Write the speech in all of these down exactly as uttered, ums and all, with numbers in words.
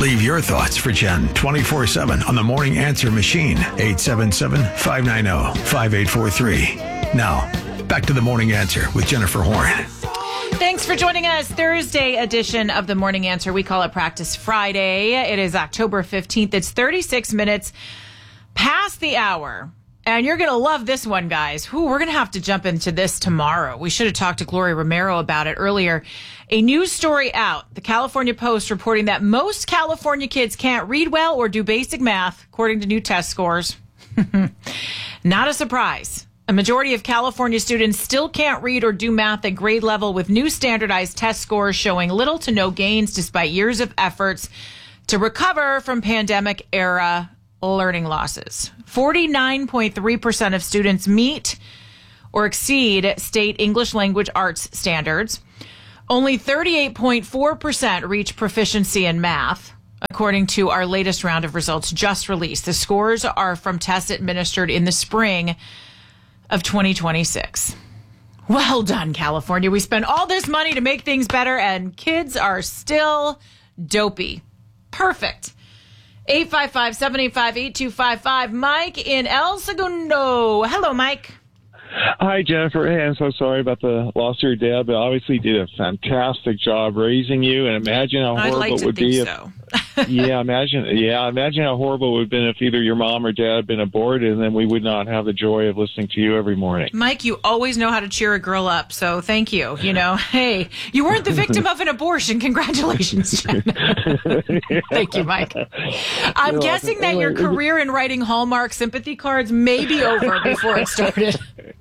Leave your thoughts for Jen twenty-four seven on the Morning Answer machine, eight seven seven, five nine zero, five eight four three. Now, back to the Morning Answer with Jennifer Horn. Thanks for joining us. Thursday edition of the Morning Answer. We call it Practice Friday. It is October fifteenth. It's thirty-six minutes past the hour. And you're going to love this one, guys. Whew, we're going to have to jump into this tomorrow. We should have talked to Gloria Romero about it earlier. A news story out. The California Post reporting that most California kids can't read well or do basic math, according to new test scores. Not a surprise. A majority of California students still can't read or do math at grade level, with new standardized test scores showing little to no gains despite years of efforts to recover from pandemic-era learning losses. forty-nine point three percent of students meet or exceed state English language arts standards. Only thirty-eight point four percent reach proficiency in math, according to our latest round of results just released. The scores are from tests administered in the spring of twenty twenty-six. Well done, California. We spent all this money to make things better, and kids are still dopey. Perfect. eight five five, seven eight five, eight two five five. Mike in El Segundo. Hello, Mike. Hi, Jennifer. Hey, I'm so sorry about the loss of your dad, but obviously did a fantastic job raising you. And imagine how horrible I'd like to it would think be so. if, yeah, imagine, yeah, imagine how horrible it would have been if either your mom or dad had been aborted, and then we would not have the joy of listening to you every morning. Mike, you always know how to cheer a girl up, so thank you. You know, hey, you weren't the victim of an abortion. Congratulations, Jen. Thank you, Mike. I'm You're guessing welcome. that your career in writing Hallmark sympathy cards may be over before it started.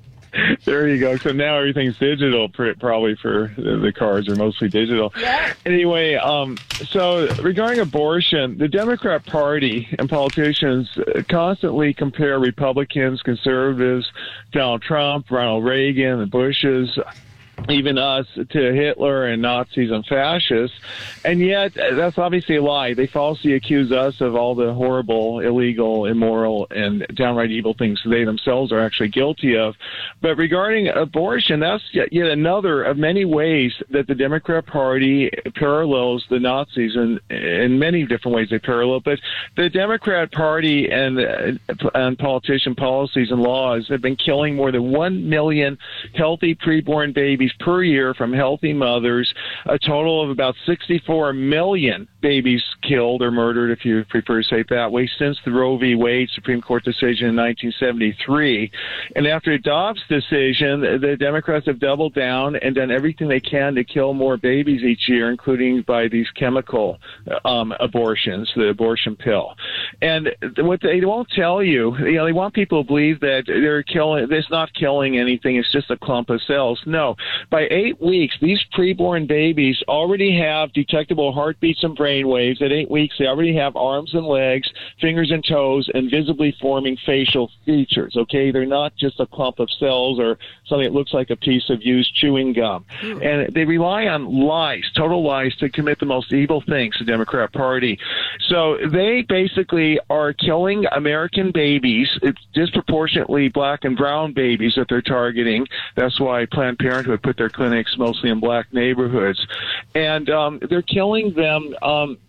There you go. So now everything's digital, pr- probably for the, the cards are mostly digital. Yeah. Anyway, um, so regarding abortion, the Democrat Party and politicians constantly compare Republicans, conservatives, Donald Trump, Ronald Reagan, the Bushes, even us, to Hitler and Nazis and fascists. And yet, that's obviously a lie. They falsely accuse us of all the horrible, illegal, immoral, and downright evil things they themselves are actually guilty of. But regarding abortion, that's yet, yet another of many ways that the Democrat Party parallels the Nazis, and in many different ways they parallel. But the Democrat Party and, uh, and politician policies and laws have been killing more than one million healthy preborn babies per year from healthy mothers, a total of about sixty-four million babies killed or murdered, if you prefer to say it that way, since the Roe v. Wade Supreme Court decision in nineteen seventy-three. And after Dobbs' decision, the Democrats have doubled down and done everything they can to kill more babies each year, including by these chemical um, abortions, the abortion pill. And what they won't tell you, you know, they want people to believe that they're killing, it's not killing anything, it's just a clump of cells. No. By eight weeks, these preborn babies already have detectable heartbeats and brain waves. At eight weeks, they already have arms and legs, fingers and toes, and visibly forming facial features, okay? They're not just a clump of cells or something that looks like a piece of used chewing gum. Mm. And they rely on lies, total lies, to commit the most evil things, the Democrat Party. So they basically are killing American babies. It's disproportionately black and brown babies that they're targeting. That's why Planned Parenthood put their clinics mostly in black neighborhoods. And um, they're killing them um,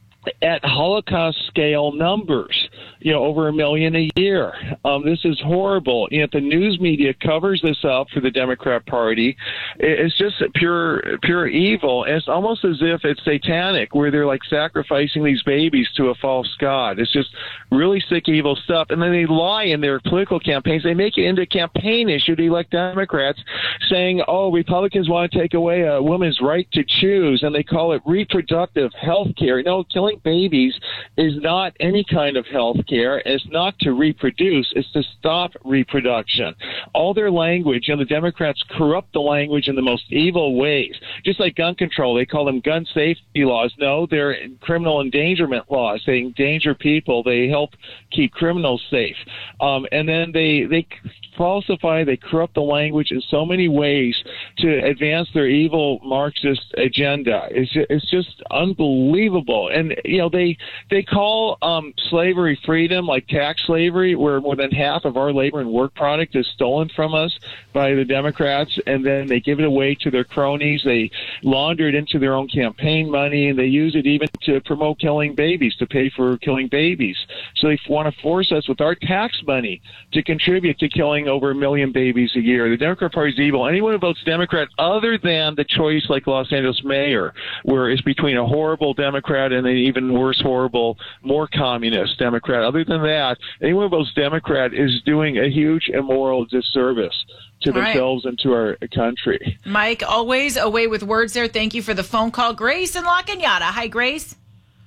at Holocaust-scale numbers, you know, over a million a year. Um, this is horrible. You know, the news media covers this up for the Democrat Party. It's just pure, pure evil. And it's almost as if it's satanic, where they're like sacrificing these babies to a false god. It's just really sick, evil stuff. And then they lie in their political campaigns. They make it into a campaign issue to elect Democrats, saying, oh, Republicans want to take away a woman's right to choose, and they call it reproductive health care. No, killing babies is not any kind of health care. It's not to reproduce. It's to stop reproduction. All their language, you know, the Democrats corrupt the language in the most evil ways. Just like gun control, they call them gun safety laws. No, they're criminal endangerment laws. They endanger people. They help keep criminals safe. Um, and then they, they falsify, they corrupt the language in so many ways to advance their evil Marxist agenda. It's just, it's just unbelievable. And, you know, they they call um, slavery free. freedom, like tax slavery, where more than half of our labor and work product is stolen from us by the Democrats, and then they give it away to their cronies. They launder it into their own campaign money, and they use it even to promote killing babies, to pay for killing babies. So they want to force us with our tax money to contribute to killing over a million babies a year. The Democrat Party is evil. Anyone who votes Democrat, other than the choice like Los Angeles mayor, where it's between a horrible Democrat and an even worse, horrible, more communist Democrat, other than that, anyone who votes Democrat is doing a huge immoral disservice to All themselves right. and to our country. Mike, always away with words there. Thank you for the phone call. Grace in La Cañada. Hi, Grace.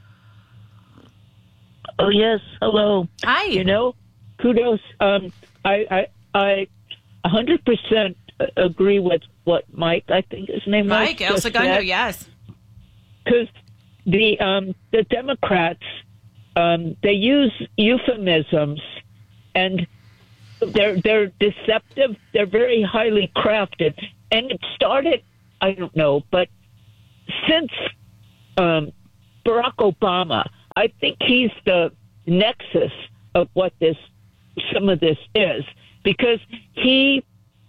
Oh, yes. Hello. Hi. You know, kudos. Um, I, I, I one hundred percent agree with what Mike, I think his name Mike El was. Segundo, yes. Because the, um, the Democrats, um, they use euphemisms, and they're, they're deceptive. They're very highly crafted. And it started, I don't know, but since um, Barack Obama, I think he's the nexus of what this, some of this is, because he,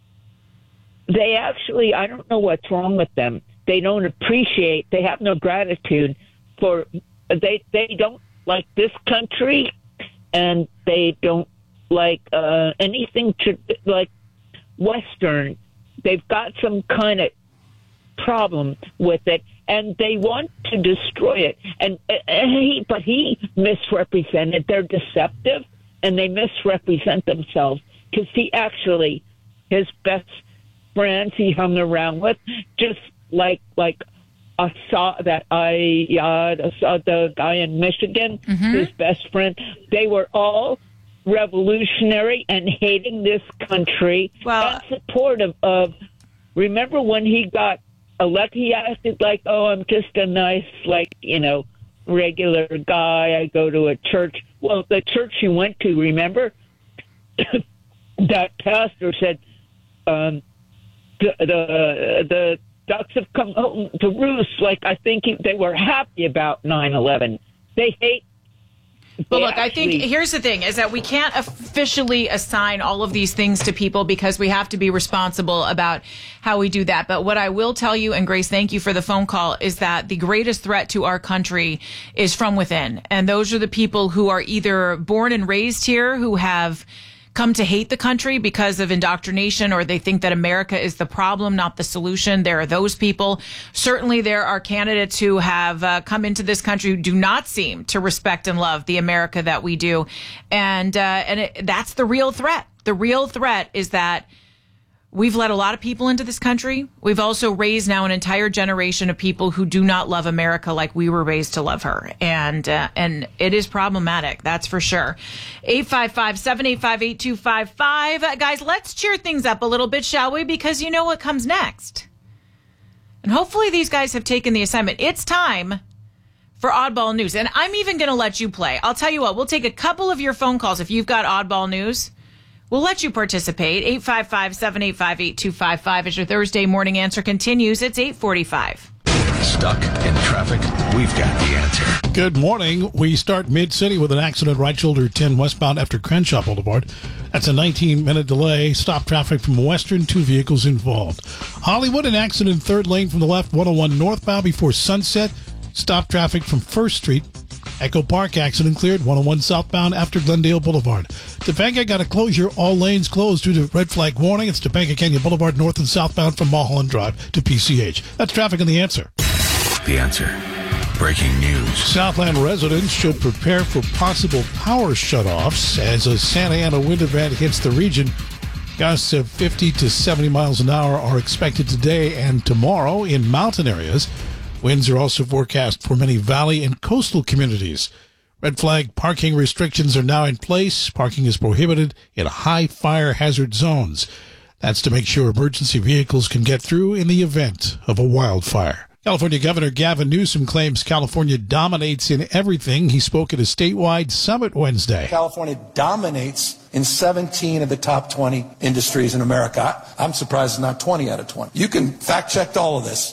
they actually, I don't know what's wrong with them. They don't appreciate, they have no gratitude for, they, they don't like this country, and they don't like uh, anything to, like Western. They've got some kind of problem with it, and they want to destroy it. And, and he, but he misrepresented. They're deceptive, and they misrepresent themselves, because he actually, his best friends he hung around with, just like like I saw that I uh, saw the guy in Michigan, Mm-hmm. his best friend. They were all revolutionary and hating this country, Well, and supportive of. Remember when he got elected, he acted like, oh, I'm just a nice, like, you know, regular guy. I go to a church. Well, the church he went to, remember, that pastor said, um, the, the the ducks have come home to roost. Like, I think he, they were happy about nine eleven. They hate. But they look, I think actually- here's the thing is that we can't officially assign all of these things to people because we have to be responsible about how we do that. But what I will tell you, and Grace, thank you for the phone call, is that the greatest threat to our country is from within. And those are the people who are either born and raised here, who have come to hate the country because of indoctrination, or they think that America is the problem, not the solution. There are those people. Certainly there are candidates who have uh, come into this country who do not seem to respect and love the America that we do. And, uh, and it, that's the real threat. The real threat is that we've let a lot of people into this country. We've also raised now an entire generation of people who do not love America like we were raised to love her. And uh, and it is problematic, that's for sure. eight five five, seven eight five, eight two five five. Uh, guys, let's cheer things up a little bit, shall we? Because you know what comes next. And hopefully these guys have taken the assignment. It's time for Oddball News. And I'm even going to let you play. I'll tell you what, we'll take a couple of your phone calls if you've got Oddball News. We'll let you participate. eight five five, seven eight five, eight two five five as your Thursday morning answer continues. It's eight forty-five. Stuck in traffic? We've got the answer. Good morning. We start mid-city with an accident right shoulder ten westbound after Crenshaw Boulevard. That's a nineteen-minute delay. Stop traffic from Western, two vehicles involved. Hollywood, an accident third lane from the left, one oh one northbound before Sunset. Stop traffic from First Street. Echo Park accident cleared, one oh one southbound after Glendale Boulevard. Topanga got a closure, all lanes closed due to red flag warning. It's Topanga Canyon Boulevard north and southbound from Mulholland Drive to P C H. That's traffic on The Answer. The answer. Breaking news. Southland residents should prepare for possible power shutoffs as a Santa Ana wind event hits the region. Gusts of fifty to seventy miles an hour are expected today and tomorrow in mountain areas. Winds are also forecast for many valley and coastal communities. Red flag parking restrictions are now in place. Parking is prohibited in high fire hazard zones. That's to make sure emergency vehicles can get through in the event of a wildfire. California Governor Gavin Newsom claims California dominates in everything. He spoke at a statewide summit Wednesday. California dominates in seventeen of the top twenty industries in America. I'm surprised it's not twenty out of twenty. You can fact check all of this.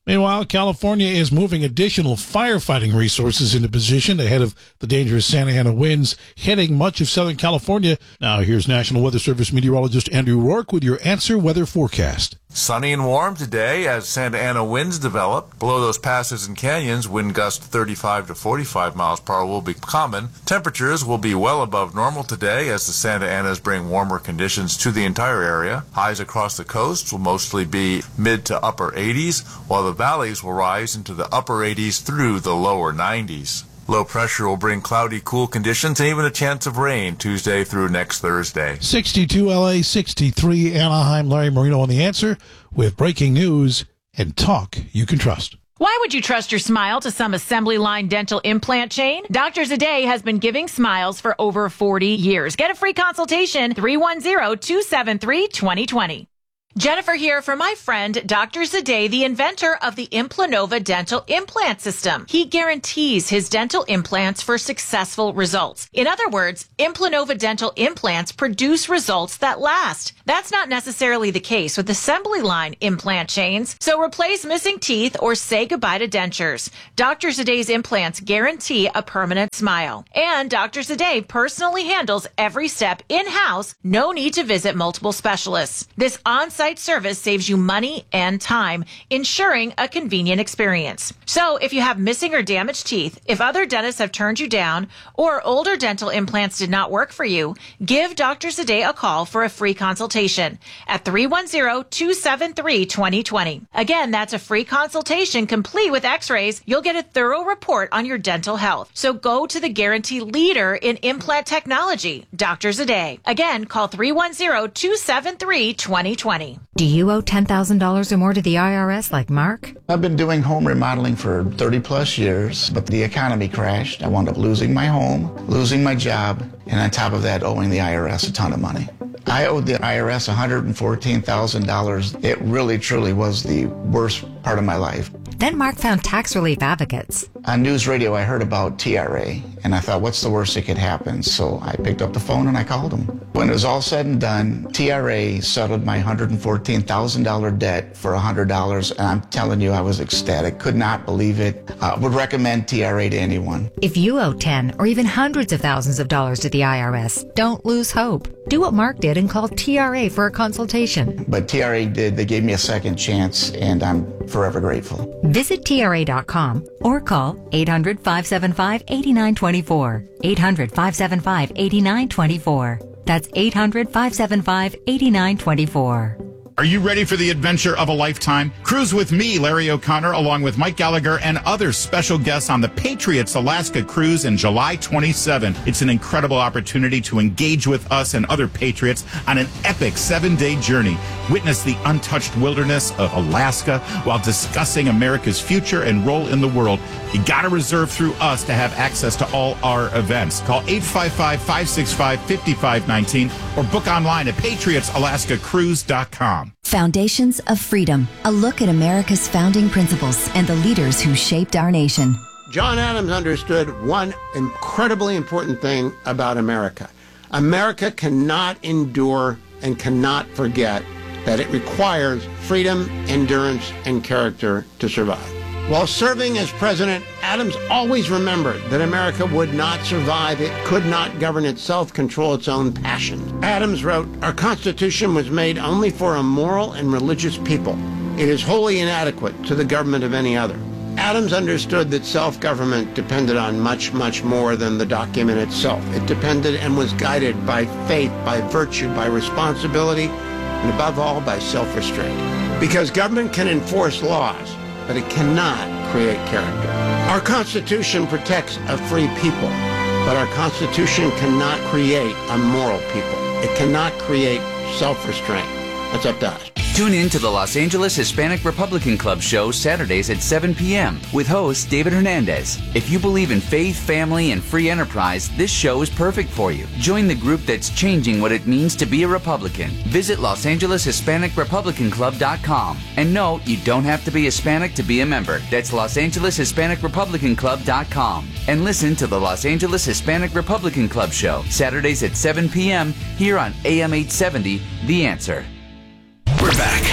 Meanwhile, California is moving additional firefighting resources into position ahead of the dangerous Santa Ana winds hitting much of Southern California. Now, here's National Weather Service meteorologist Andrew Rourke with your Answer Weather forecast. Sunny and warm today as Santa Ana winds develop. Below those passes and canyons, wind gusts thirty-five to forty-five miles per hour will be common. Temperatures will be well above normal today as the Santa Anas bring warmer conditions to the entire area. Highs across the coast will mostly be mid to upper eighties, while the valleys will rise into the upper eighties through the lower nineties. Low pressure will bring cloudy, cool conditions and even a chance of rain Tuesday through next Thursday. sixty-two L A, sixty-three Anaheim. Larry Marino on The Answer with breaking news and talk you can trust. Why would you trust your smile to some assembly line dental implant chain? Doctor Zade has been giving smiles for over forty years. Get a free consultation, three one zero, two seven three, two zero two zero. Jennifer here for my friend, Doctor Zade, the inventor of the Implanova dental implant system. He guarantees his dental implants for successful results. In other words, Implanova dental implants produce results that last. That's not necessarily the case with assembly line implant chains. So replace missing teeth or say goodbye to dentures. Doctor Zade's implants guarantee a permanent smile. And Doctor Zade personally handles every step in-house. No need to visit multiple specialists. This on-site service saves you money and time, ensuring a convenient experience. So if you have missing or damaged teeth, if other dentists have turned you down, or older dental implants did not work for you, give Doctor Zade a call for a free consultation at three one zero, two seven three, two zero two zero. Again, that's a free consultation complete with x-rays. You'll get a thorough report on your dental health. So go to the guarantee leader in implant technology, Doctor Zade. Again, call three one zero, two seven three, two zero two zero. Do you owe ten thousand dollars or more to the I R S like Mark? I've been doing home remodeling for thirty plus years, but the economy crashed. I wound up losing my home, losing my job, and on top of that, owing the I R S a ton of money. I owed the I R S one hundred fourteen thousand dollars. It really, truly was the worst part of my life. Then Mark found tax relief advocates. On news radio, I heard about T R A, and I thought, what's the worst that could happen? So I picked up the phone and I called them. When it was all said and done, T R A settled my one hundred fourteen thousand dollars debt for one hundred dollars, and I'm telling you, I was ecstatic. Could not believe it. I would recommend T R A to anyone. If you owe ten or even hundreds of thousands of dollars to the I R S, don't lose hope. Do what Mark did and call T R A for a consultation. But T R A did. They gave me a second chance, and I'm forever grateful. Visit T R A dot com or call eight hundred, five seven five, eight nine two four. eight hundred, five seven five, eight nine two four. That's eight hundred, five seven five, eight nine two four. Are you ready for the adventure of a lifetime? Cruise with me, Larry O'Connor, along with Mike Gallagher and other special guests on the Patriots Alaska Cruise in July twenty-seventh. It's an incredible opportunity to engage with us and other Patriots on an epic seven-day journey. Witness the untouched wilderness of Alaska while discussing America's future and role in the world. You gotta reserve through us to have access to all our events. Call eight five five, five six five, five five one nine or book online at patriots alaska cruise dot com. Foundations of Freedom, a look at America's founding principles and the leaders who shaped our nation. John Adams understood one incredibly important thing about America. America cannot endure and cannot forget that it requires freedom, endurance, and character to survive. While serving as president, Adams always remembered that America would not survive. It could not govern itself, control its own passions. Adams wrote, "Our Constitution was made only for a moral and religious people. It is wholly inadequate to the government of any other." Adams understood that self-government depended on much, much more than the document itself. It depended and was guided by faith, by virtue, by responsibility, and above all, by self-restraint. Because government can enforce laws, but it cannot create character. Our Constitution protects a free people, but our Constitution cannot create a moral people. It cannot create self-restraint. That's up to us. Tune in to the Los Angeles Hispanic Republican Club show Saturdays at seven p.m. with host David Hernandez. If you believe in faith, family, and free enterprise, this show is perfect for you. Join the group that's changing what it means to be a Republican. Visit Los Angeles Hispanic Republican Club dot com. And no, you don't have to be Hispanic to be a member. That's Los Angeles Hispanic Republican Club dot com. And listen to the Los Angeles Hispanic Republican Club show Saturdays at seven p.m. here on A M eight seventy, The Answer. We're back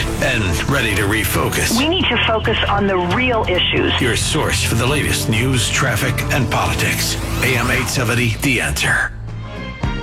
and ready to refocus. We need to focus on the real issues. Your source for the latest news, traffic, and politics. A M eight seventy, The Answer.